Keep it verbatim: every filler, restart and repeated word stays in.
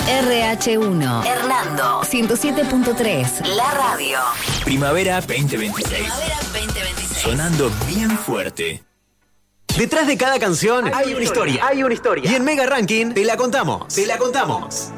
R H uno, Hernando, ciento siete punto tres, la radio. Primavera veinte veintiséis. Primavera veinte veintiséis. Sonando bien fuerte. Detrás de cada canción hay una historia. Hay una historia. Y en Mega Ranking te la contamos. Te la contamos.